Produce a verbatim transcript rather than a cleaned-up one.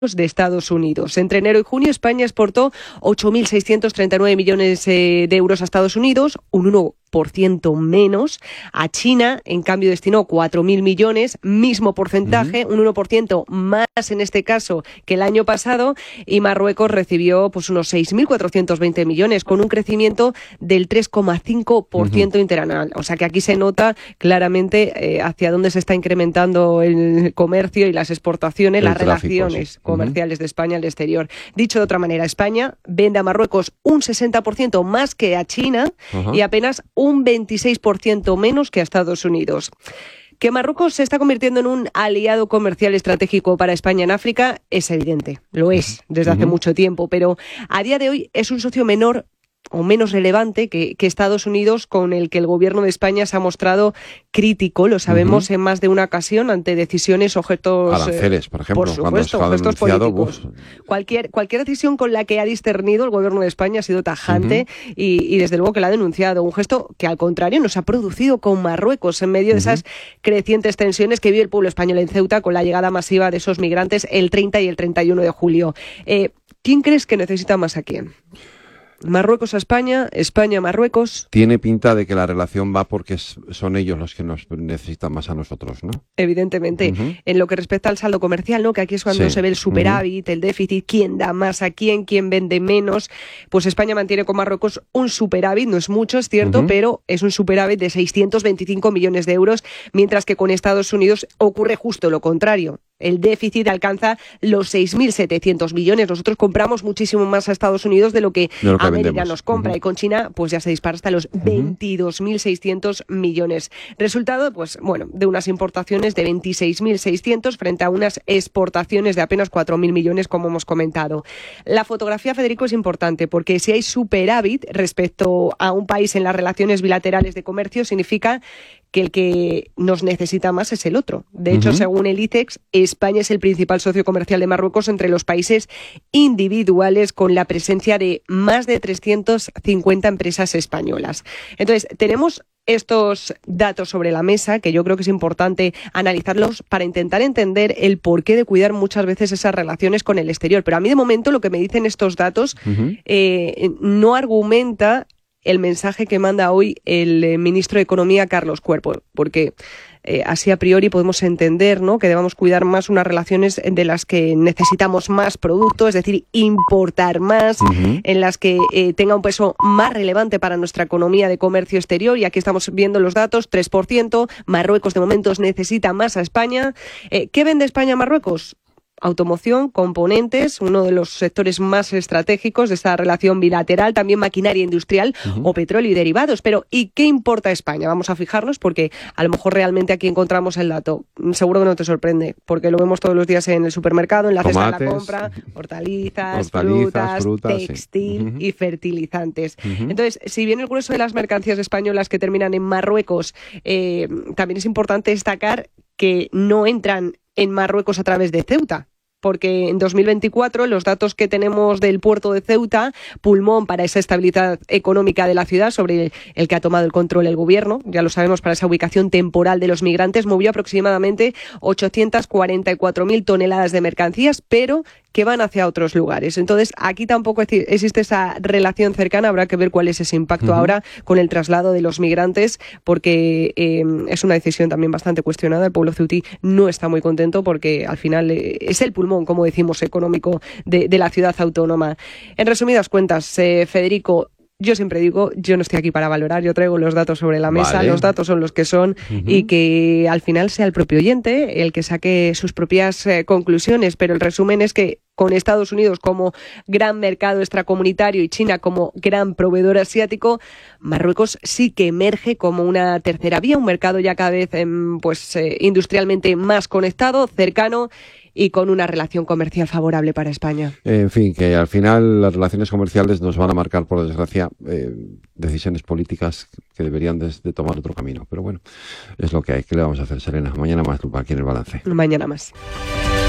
de Estados Unidos. Entre enero y junio, España exportó ocho mil seiscientos treinta y nueve millones eh, de euros a Estados Unidos, un uno por ciento menos. A China, en cambio, destinó cuatro mil millones, mismo porcentaje, uh-huh. un uno por ciento más en este caso que el año pasado, y Marruecos recibió pues unos seis mil cuatrocientos veinte millones, con un crecimiento del tres coma cinco por ciento uh-huh. interanual. O sea que aquí se nota claramente eh, hacia dónde se está incrementando el comercio y las exportaciones, el las tráfico, relaciones sí. comerciales uh-huh. de España al exterior. Dicho de otra manera, España vende a Marruecos un sesenta por ciento más que a China uh-huh. y apenas un veintiséis por ciento menos que a Estados Unidos. Que Marruecos se está convirtiendo en un aliado comercial estratégico para España en África es evidente, lo es desde uh-huh. hace mucho tiempo, pero a día de hoy es un socio menor o menos relevante que, que Estados Unidos, con el que el gobierno de España se ha mostrado crítico, lo sabemos uh-huh. en más de una ocasión, ante decisiones objetos... Aranceles, por ejemplo, por supuesto, cuando se ha denunciado, políticos. Uf. Cualquier, cualquier decisión con la que ha discernido el gobierno de España ha sido tajante uh-huh. y, y desde luego que la ha denunciado. Un gesto que al contrario nos ha producido con Marruecos en medio uh-huh. de esas crecientes tensiones que vive el pueblo español en Ceuta con la llegada masiva de esos migrantes el treinta y el treinta y uno de julio. Eh, ¿Quién crees que necesita más a quién? Marruecos a España, España a Marruecos. Tiene pinta de que la relación va porque son ellos los que nos necesitan más a nosotros, ¿no? Evidentemente. Uh-huh. En lo que respecta al saldo comercial, ¿no? Que aquí es cuando sí. se ve el superávit, uh-huh. el déficit, quién da más a quién, quién vende menos. Pues España mantiene con Marruecos un superávit, no es mucho, es cierto, uh-huh. pero es un superávit de seiscientos veinticinco millones de euros, mientras que con Estados Unidos ocurre justo lo contrario. El déficit alcanza los seis mil setecientos millones. Nosotros compramos muchísimo más a Estados Unidos de lo que, de lo que América vendemos. Nos compra. Uh-huh. Y con China, pues ya se dispara hasta los uh-huh. veintidós mil seiscientos millones. Resultado, pues bueno, de unas importaciones de veintiséis mil seiscientos frente a unas exportaciones de apenas cuatro mil millones, como hemos comentado. La fotografía, Federico, es importante porque si hay superávit respecto a un país en las relaciones bilaterales de comercio, significa que el que nos necesita más es el otro. De hecho, uh-huh. según el ICEX, España es el principal socio comercial de Marruecos entre los países individuales, con la presencia de más de trescientas cincuenta empresas españolas. Entonces, tenemos estos datos sobre la mesa, que yo creo que es importante analizarlos para intentar entender el porqué de cuidar muchas veces esas relaciones con el exterior. Pero a mí, de momento, lo que me dicen estos datos uh-huh. eh, no argumenta el mensaje que manda hoy el eh, ministro de Economía, Carlos Cuerpo, porque eh, así a priori podemos entender, ¿no?, que debamos cuidar más unas relaciones de las que necesitamos más producto, es decir, importar más, uh-huh. en las que eh, tenga un peso más relevante para nuestra economía de comercio exterior, y aquí estamos viendo los datos, tres por ciento, Marruecos de momento necesita más a España. Eh, ¿Qué vende España a Marruecos? Automoción, componentes, uno de los sectores más estratégicos de esta relación bilateral, también maquinaria industrial uh-huh. o petróleo y derivados. Pero ¿y qué importa a España? Vamos a fijarnos, porque a lo mejor realmente aquí encontramos el dato. Seguro que no te sorprende, porque lo vemos todos los días en el supermercado, en la cesta de la compra, hortalizas, hortalizas frutas, frutas, textil sí. uh-huh. y fertilizantes. Uh-huh. Entonces, si bien el grueso de las mercancías españolas que terminan en Marruecos, eh, también es importante destacar que no entran en Marruecos a través de Ceuta, porque en dos mil veinticuatro los datos que tenemos del puerto de Ceuta, pulmón para esa estabilidad económica de la ciudad, sobre el que ha tomado el control el gobierno, ya lo sabemos, para esa ubicación temporal de los migrantes, movió aproximadamente ochocientas cuarenta y cuatro mil toneladas de mercancías, pero que van hacia otros lugares. Entonces, aquí tampoco existe esa relación cercana. Habrá que ver cuál es ese impacto uh-huh. ahora con el traslado de los migrantes, porque eh, es una decisión también bastante cuestionada. El pueblo ceutí no está muy contento porque al final eh, es el pulmón, como decimos, económico de, de la ciudad autónoma. En resumidas cuentas, eh, Federico, yo siempre digo, yo no estoy aquí para valorar, yo traigo los datos sobre la mesa, vale. los datos son los que son, uh-huh. y que al final sea el propio oyente el que saque sus propias eh, conclusiones, pero el resumen es que con Estados Unidos como gran mercado extracomunitario y China como gran proveedor asiático, Marruecos sí que emerge como una tercera vía, un mercado ya cada vez eh, pues eh, industrialmente más conectado, cercano, y con una relación comercial favorable para España. En fin, que al final las relaciones comerciales nos van a marcar, por desgracia, eh, decisiones políticas que deberían de, de tomar otro camino. Pero bueno, es lo que hay. ¿Qué le vamos a hacer, Serena? Mañana más lupa aquí en El Balance. Mañana más.